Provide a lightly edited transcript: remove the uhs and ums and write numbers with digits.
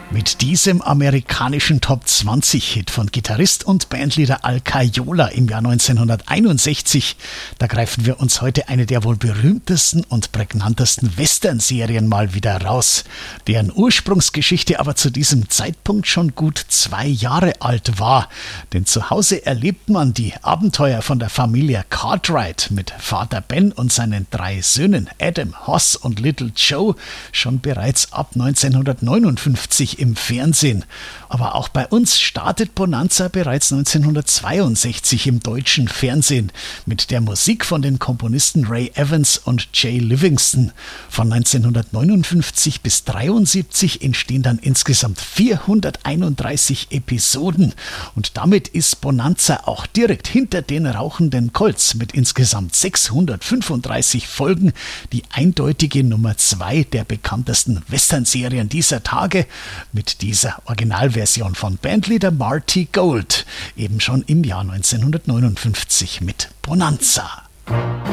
Mit diesem amerikanischen Top-20-Hit von Gitarrist und Bandleader Al Caiola im Jahr 1961, da greifen wir uns heute eine der wohl berühmtesten und prägnantesten Western-Serien mal wieder raus, deren Ursprungsgeschichte aber zu diesem Zeitpunkt schon gut 2 Jahre alt war. Denn zu Hause erlebt man die Abenteuer von der Familie Cartwright mit Vater Ben und seinen 3 Söhnen Adam, Hoss und Little Joe schon bereits ab 1959 im Fernsehen. Aber auch bei uns startet Bonanza bereits 1962 im deutschen Fernsehen mit der Musik von den Komponisten Ray Evans und Jay Livingston. Von 1959 bis 1973 entstehen dann insgesamt 431 Episoden und damit ist Bonanza auch direkt hinter den Rauchenden Colts mit insgesamt 635 Folgen die eindeutige Nummer 2 der bekanntesten Western-Serien dieser Tage, mit dieser Originalversion von Bandleader Marty Gold, eben schon im Jahr 1959 mit Bonanza.